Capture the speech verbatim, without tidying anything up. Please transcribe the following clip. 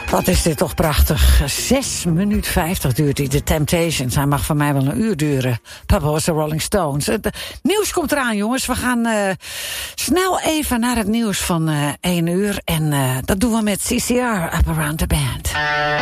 Wat is dit toch prachtig. zes minuten vijftig duurt die. The Temptations. Hij mag van mij wel een uur duren. Papa was de Rolling Stones. Het nieuws komt eraan, jongens. We gaan uh, snel even naar het nieuws van uh, één uur. En uh, dat doen we met C C R, Up Around the Band.